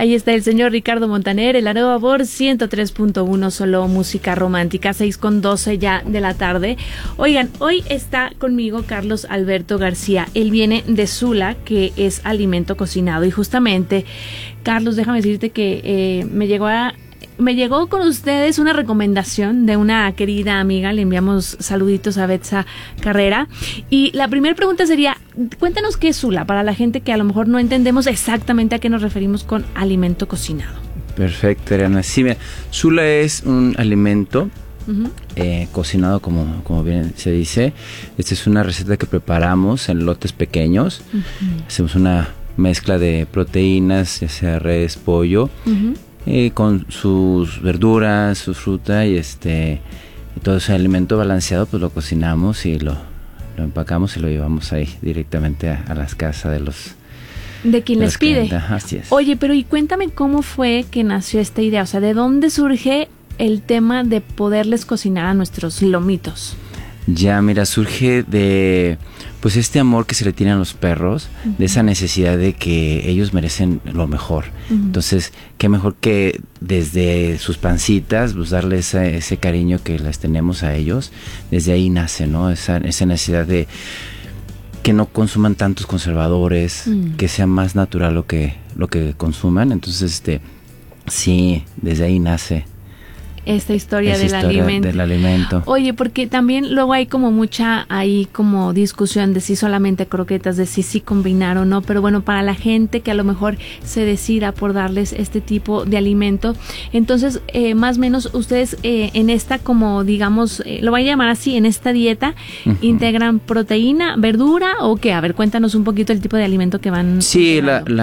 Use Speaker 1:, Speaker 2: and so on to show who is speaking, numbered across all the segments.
Speaker 1: Ahí está el señor Ricardo Montaner, el Arroba Vapor 103.1, solo música romántica, 6:12 ya de la tarde. Oigan, hoy está conmigo Carlos Alberto García. Él viene de Zula, que es alimento cocinado. Y justamente, Carlos, déjame decirte que me llegó con ustedes una recomendación de una querida amiga. Le enviamos saluditos a Betsa Carrera. Y la primera pregunta sería, cuéntanos qué es Zula, para la gente que a lo mejor no entendemos exactamente a qué nos referimos con alimento cocinado.
Speaker 2: Perfecto, Ariana. Sí, mira, Zula es un alimento cocinado, como bien se dice. Esta es una receta que preparamos en lotes pequeños. Hacemos una mezcla de proteínas, ya sea res, pollo, con sus verduras, su fruta y todo ese alimento balanceado, pues lo cocinamos y lo empacamos y lo llevamos ahí directamente a las casas
Speaker 1: de quien les pide.
Speaker 2: Así es.
Speaker 1: Oye, pero y cuéntame cómo fue que nació esta idea, o sea, ¿de dónde surge el tema de poderles cocinar a nuestros lomitos?
Speaker 2: Ya, mira, surge de pues este amor que se le tiene a los perros, de esa necesidad de que ellos merecen lo mejor. Entonces, qué mejor que desde sus pancitas, pues darles ese cariño que les tenemos a ellos. Desde ahí nace, ¿no? Esa necesidad de que no consuman tantos conservadores, que sea más natural lo que consuman. Entonces, sí, desde ahí nace
Speaker 1: esta historia del alimento. Oye, porque también luego hay como mucha como discusión de si solamente croquetas, de si sí combinar o no, pero bueno, para la gente que a lo mejor se decida por darles este tipo de alimento, entonces más o menos ustedes en esta, como digamos, lo voy a llamar así, en esta dieta, ¿integran proteína, verdura o qué? A ver, cuéntanos un poquito el tipo de alimento que van.
Speaker 2: Sí,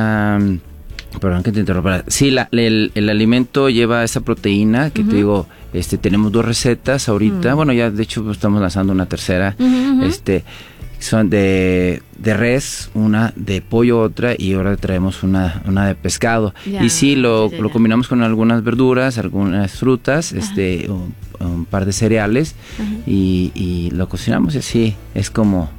Speaker 2: perdón que te interrumpa. Sí, el alimento lleva esa proteína que te digo, tenemos 2 recetas ahorita. Bueno, ya de hecho estamos lanzando una tercera. Son de res, una de pollo, otra, y ahora traemos una de pescado. Y sí, lo combinamos con algunas verduras, algunas frutas, un par de cereales, y lo cocinamos y así es como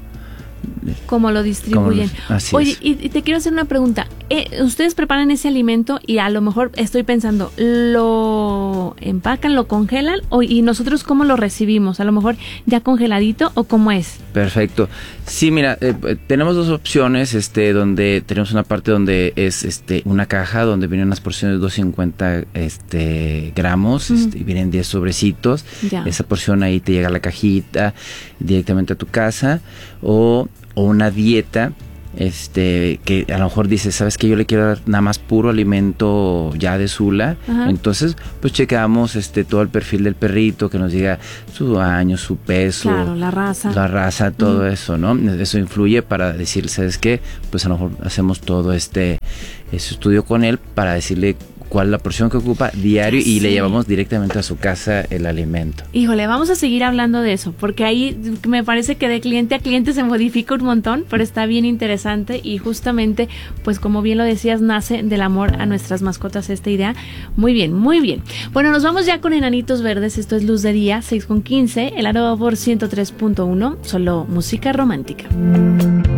Speaker 1: lo distribuyen. Oye, y te quiero hacer una pregunta. Ustedes preparan ese alimento y a lo mejor estoy pensando, ¿lo empacan, lo congelan y nosotros cómo lo recibimos? A lo mejor ya congeladito o cómo es.
Speaker 2: Perfecto. Sí, mira, tenemos 2 opciones, donde tenemos una parte donde es una caja donde vienen unas porciones de 250 gramos, y vienen 10 sobrecitos. Ya. Esa porción ahí te llega a la cajita directamente a tu casa, o una dieta que a lo mejor dices, ¿sabes qué? Yo le quiero dar nada más puro alimento ya de Zula. Entonces, pues checamos todo el perfil del perrito, que nos diga su año, su peso,
Speaker 1: claro, la raza,
Speaker 2: todo eso, ¿no? Eso influye para decir, ¿sabes qué? Pues a lo mejor hacemos todo ese estudio con él para decirle cuál es la porción que ocupa diario y le llevamos directamente a su casa el alimento.
Speaker 1: Híjole, vamos a seguir hablando de eso, porque ahí me parece que de cliente a cliente se modifica un montón, pero está bien interesante y justamente, pues como bien lo decías, nace del amor a nuestras mascotas esta idea. Muy bien, muy bien. Bueno, nos vamos ya con Enanitos Verdes, esto es Luz de Día, 6:15, el Arroba Vapor 103.1, solo música romántica.